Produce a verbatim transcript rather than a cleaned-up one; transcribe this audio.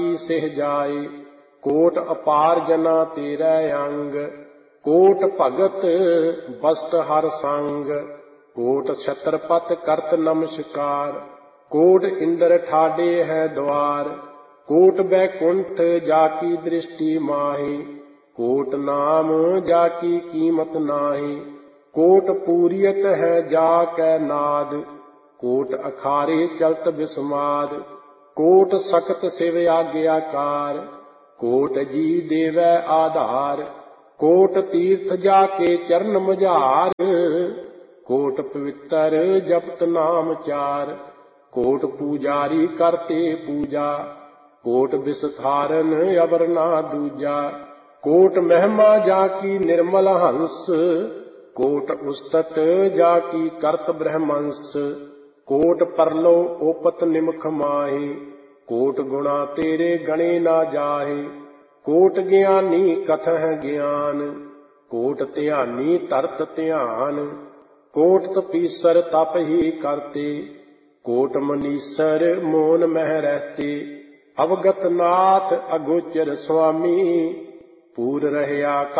सिह जाए। कोट अपार जना तेरै अंग, कोट भगत बस्त हर संग। कोट छत्रपत करत नमस्कार, कोट इंद्र ठाडे है द्वार। कोट बैकुंठ जाकी दृष्टि माही, कोट नाम जाकी कीमत नाही। कोट पूरियत है जाकै नाद, कोट अखारे चलत बिस्माद। कोट सख्त शिव आज्ञाकार, कोट जी देवै आधार। कोट तीर्थ जाके चरण मझार, कोट पवित्र जपत नाम चार। कोट पूजारी करते पूजा, कोट विस्तारन अवर ना दूजा। कोट महिमा जाकी निर्मल हंस, कोट उस्तत जाकी करत ब्रह्मंस। कोट परलो ओपत निमख माही, कोट गुणा तेरे गणे ना जाहे। कोट ज्ञानी कथह ज्ञान, कोट ध्यानी तरत ध्यान। कोट तपीसर तप ही करते, कोट मनीसर मोन मह रहते। अवगत नाथ अगोचर स्वामी, पूर रहया